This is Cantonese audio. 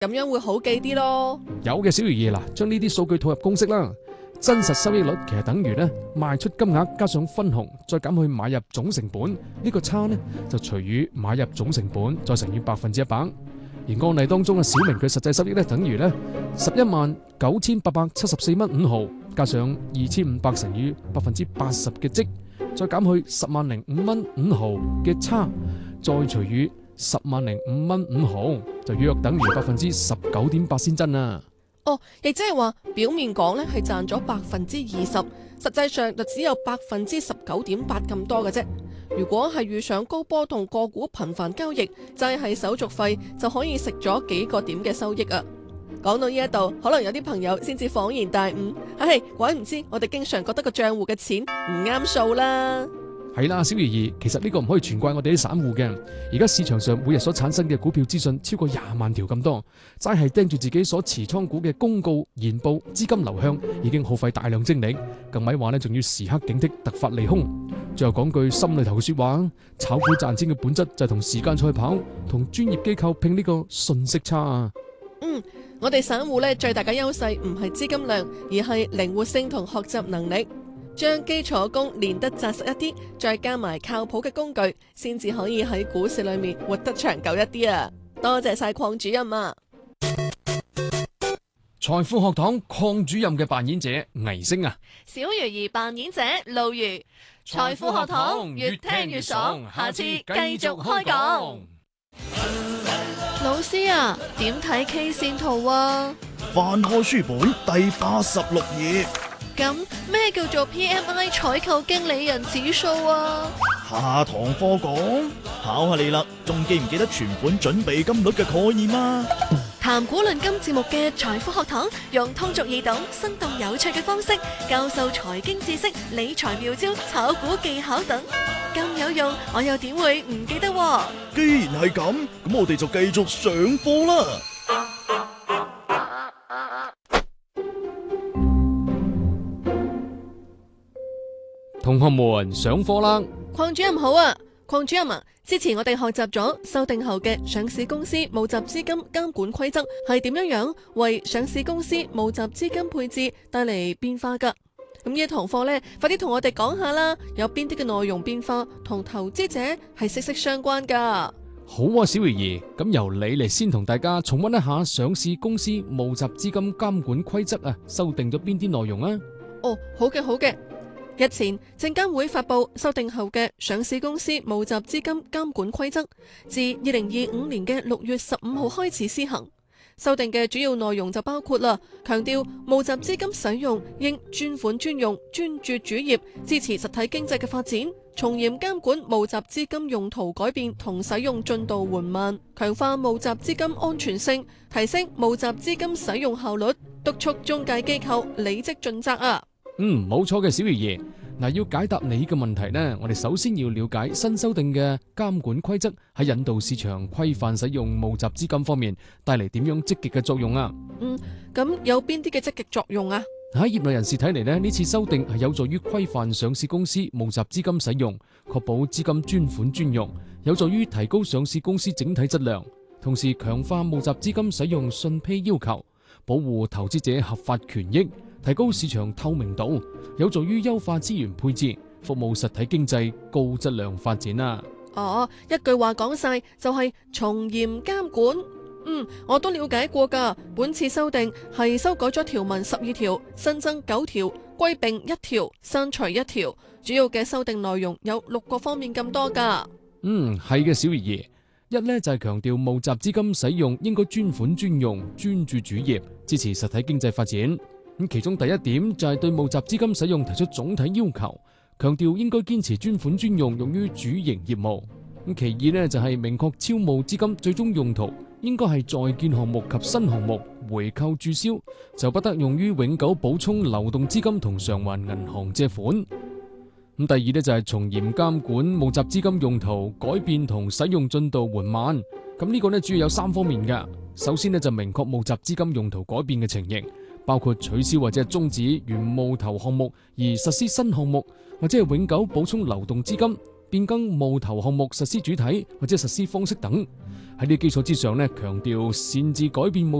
咁樣會好記啲咯。 有嘅，小魚兒嗱，將呢啲數據套入公式啦。真實收益率其實等於咧賣出金額加上分紅再減去買入總成本，呢個差呢就除以買入總成本再乘以100%。而案例當中嘅小明佢實際收益咧等於咧119874蚊5毫，加上2500乘以80%嘅積，再減去1005蚊5毫嘅差，再除以1005蚊5毫，就約等於19.8%先真啊！ 哦，亦即係話表面講咧係賺咗20%，實際上就只有19.8%咁多嘅啫。如果係遇上高波動個股頻繁交易，齋係手續費就可以食咗幾個點嘅收益啊！講到呢一度，可能有啲朋友先至恍然大悟，鬼唔知我哋經常覺得個賬戶嘅錢唔啱數啦。 係啦，小魚兒，其實呢個唔可以全怪我哋啲散戶嘅。而家市場上每日所產生嘅股票資訊超過20萬條咁多，齋係盯住自己所持倉股嘅公告、研報、資金流向，已經耗費大量精力。更咪話呢，仲要時刻警惕突發利空。最後講句心裏頭嘅說話，炒股賺錢嘅本質就係同時間賽跑，同專業機構拼呢個信息差啊！ 我哋散戶呢最大嘅優勢唔係資金量，而係靈活性同學習能力。將基礎功練得紮實一啲，再加埋靠譜嘅工具，先至可以喺股市裏面活得長久一啲啊！多謝晒鄺主任啊！ 財富學堂鄺主任嘅扮演者倪星啊， 小魚兒扮演者路如，財富學堂越聽越爽，下次繼續開講。老師啊，點睇 K 線圖啊？ 翻開書本第86頁。 咁咩叫做 PMI 採購經理人指數啊？ 下堂課講，考下你啦，仲記唔記得存款準備金率嘅概念啊？ 談股論金節目嘅財富學堂，用通俗易懂、生動有趣嘅方式教授財經知識、理財妙招、炒股技巧等，咁有用，我又點會唔記得？ 既然係咁，咁我哋就繼續上課啦。 同學們上課啦！ 鄺主任好啊，鄺主任啊，之前我哋學習咗修訂後嘅上市公司募集資金監管規則係點樣為上市公司募集資金配置帶嚟變化噶。咁呢一堂課呢，快啲同我哋講下啦，有邊啲嘅內容變化同投資者係息息相關噶。 好啊，小魚兒，咁由你嚟先同大家重溫一下上市公司募集資金監管規則啊，修訂咗邊啲內容啊？ 哦，好嘅好嘅。日前，證監會發布修訂後嘅上市公司募集資金監管規則，自2025年嘅6月15號開始施行。修訂嘅主要內容就包括啦，強調募集資金使用應專款專用、專注主業，支持實體經濟嘅發展；從嚴監管募集資金用途改變同使用進度緩慢；強化募集資金安全性，提升募集資金使用效率；督促中介機構履職盡責啊！ 冇錯嘅，小魚兒。嗱，要解答你嘅問題呢，我哋首先要了解新修訂嘅監管規則喺引導市場規範使用募集資金方面帶嚟點樣積極嘅作用啊？ 咁有邊啲嘅積極作用啊？ 喺業內人士睇嚟呢，呢次修訂係有助於規範上市公司募集資金使用，確保資金專款專用，有助於提高上市公司整體質量，同時強化募集資金使用信披要求，保護投資者合法權益，提高市場透明度，有助於優化資源配置，服務實體經濟高質量發展啊！ 一句話講晒就係從嚴監管。我都了解過噶。本次修訂係修改咗條文12條，新增9條，歸併1條，刪除1條。主要嘅修訂內容有6個方面咁多噶。 係嘅，小魚兒。一呢就係強調募集資金使用應該專款專用，專注主業，支持實體經濟發展。其中第一點就係對募集資金使用提出總體要求，強調應該堅持專款專用用於主營業務。其二呢就係明確招募資金最終用途應該係在建項目及新項目回購註銷，就不得用於永久補充流動資金同償還銀行借款。第二呢就係從嚴監管募集資金用途改變同使用進度緩慢。咁呢個呢主要有3方面嘅。首先呢就明確募集資金用途改變嘅情形，包括取消或者終止原募投項目而實施新項目，或者係永久補充流動資金，變更募投項目實施主體或者實施方式等。 喺呢個基礎之上呢，強調擅自改變